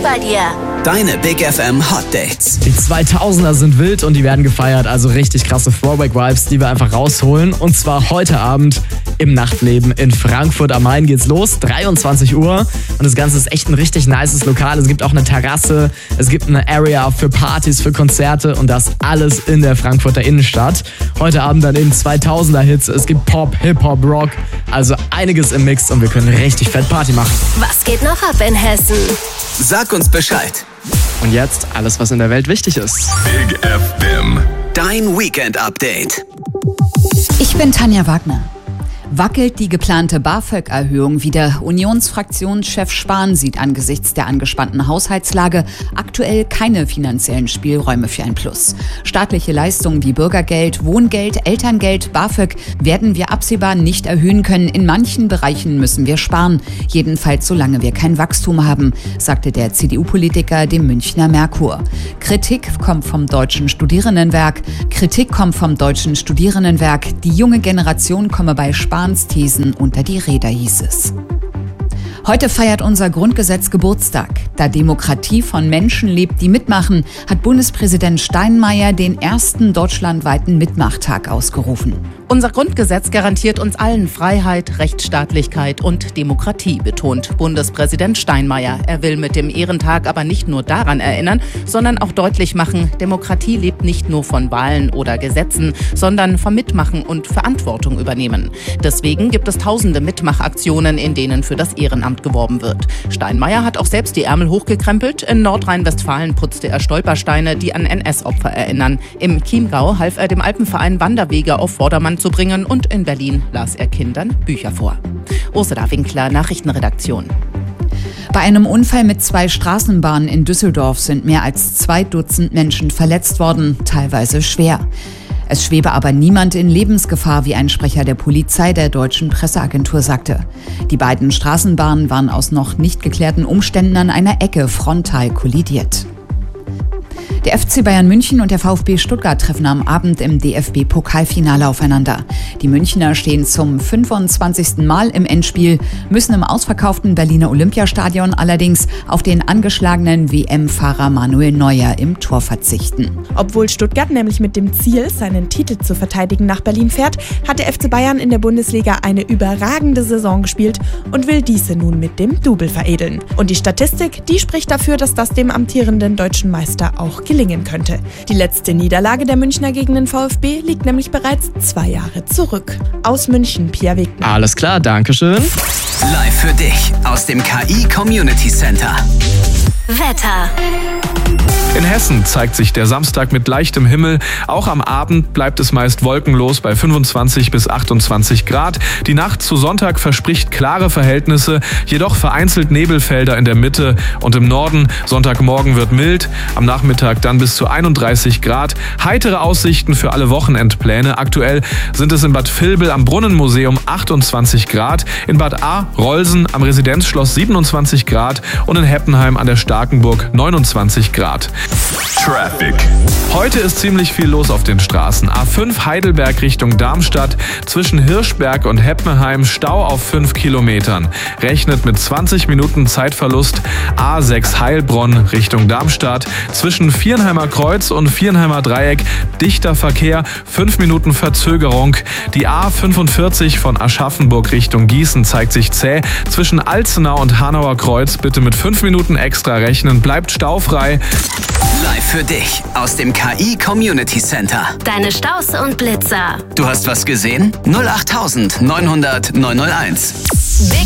bei dir. Deine Big FM Hot Dates. Die 2000er sind wild und die werden gefeiert, also richtig krasse Throwback-Vibes, die wir einfach rausholen. Und zwar heute Abend im Nachtleben in Frankfurt am Main geht's los, 23 Uhr. Und das Ganze ist echt ein richtig nices Lokal. Es gibt auch eine Terrasse, es gibt eine Area für Partys, für Konzerte und das alles in der Frankfurter Innenstadt. Heute Abend dann eben 2000er-Hits, es gibt Pop, Hip-Hop, Rock, also einiges im Mix und wir können richtig fett Party machen. Was geht noch ab in Hessen? Sag uns Bescheid. Und jetzt alles, was in der Welt wichtig ist. Big FM. Dein Weekend-Update. Ich bin Tanja Wagner. Wackelt die geplante BAföG-Erhöhung wieder? Unionsfraktionschef Spahn sieht angesichts der angespannten Haushaltslage aktuell keine finanziellen Spielräume für ein Plus. Staatliche Leistungen wie Bürgergeld, Wohngeld, Elterngeld, BAföG werden wir absehbar nicht erhöhen können. In manchen Bereichen müssen wir sparen. Jedenfalls solange wir kein Wachstum haben, sagte der CDU-Politiker dem Münchner Merkur. Kritik kommt vom Deutschen Studierendenwerk. Die junge Generation komme bei Spahns Thesen unter die Räder, hieß es. Heute feiert unser Grundgesetz Geburtstag. Da Demokratie von Menschen lebt, die mitmachen, hat Bundespräsident Steinmeier den ersten deutschlandweiten Mitmachtag ausgerufen. Unser Grundgesetz garantiert uns allen Freiheit, Rechtsstaatlichkeit und Demokratie, betont Bundespräsident Steinmeier. Er will mit dem Ehrentag aber nicht nur daran erinnern, sondern auch deutlich machen, Demokratie lebt nicht nur von Wahlen oder Gesetzen, sondern vom Mitmachen und Verantwortung übernehmen. Deswegen gibt es tausende Mitmachaktionen, in denen für das Ehrenamt geworben wird. Steinmeier hat auch selbst die Ärmel hochgekrempelt. In Nordrhein-Westfalen putzte er Stolpersteine, die an NS-Opfer erinnern. Im Chiemgau half er dem Alpenverein Wanderwege auf Vordermann zu bringen und in Berlin las er Kindern Bücher vor. Ursula Winkler, Nachrichtenredaktion. Bei einem Unfall mit 2 Straßenbahnen in Düsseldorf sind mehr als 2 Dutzend Menschen verletzt worden, teilweise schwer. Es schwebe aber niemand in Lebensgefahr, wie ein Sprecher der Polizei der deutschen Presseagentur sagte. Die beiden Straßenbahnen waren aus noch nicht geklärten Umständen an einer Ecke frontal kollidiert. Der FC Bayern München und der VfB Stuttgart treffen am Abend im DFB-Pokalfinale aufeinander. Die Münchner stehen zum 25. Mal im Endspiel, müssen im ausverkauften Berliner Olympiastadion allerdings auf den angeschlagenen WM-Fahrer Manuel Neuer im Tor verzichten. Obwohl Stuttgart nämlich mit dem Ziel, seinen Titel zu verteidigen, nach Berlin fährt, hat der FC Bayern in der Bundesliga eine überragende Saison gespielt und will diese nun mit dem Double veredeln. Und die Statistik, die spricht dafür, dass das dem amtierenden deutschen Meister auch gelingen könnte. Die letzte Niederlage der Münchner gegen den VfB liegt nämlich bereits 2 Jahre zurück. Aus München, Pia Wegner. Alles klar, dankeschön. Live für dich aus dem KI Community Center. Wetter. In Hessen zeigt sich der Samstag mit leichtem Himmel. Auch am Abend bleibt es meist wolkenlos bei 25 bis 28 Grad. Die Nacht zu Sonntag verspricht klare Verhältnisse, jedoch vereinzelt Nebelfelder in der Mitte und im Norden. Sonntagmorgen wird mild, am Nachmittag dann bis zu 31 Grad. Heitere Aussichten für alle Wochenendpläne. Aktuell sind es in Bad Vilbel am Brunnenmuseum 28 Grad, in Bad Rolsen am Residenzschloss 27 Grad und in Heppenheim an der Starkenburg 29 Grad. Traffic. Heute ist ziemlich viel los auf den Straßen. A5 Heidelberg Richtung Darmstadt, zwischen Hirschberg und Heppenheim Stau auf 5 Kilometern. Rechnet mit 20 Minuten Zeitverlust. A6 Heilbronn Richtung Darmstadt, zwischen Viernheimer Kreuz und Viernheimer Dreieck dichter Verkehr, 5 Minuten Verzögerung. Die A45 von Aschaffenburg Richtung Gießen zeigt sich zäh. Zwischen Alzenau und Hanauer Kreuz bitte mit 5 Minuten extra rechnen, bleibt staufrei. Live für dich aus dem KI Community Center. Deine Staus und Blitzer. Du hast was gesehen? 08900 901.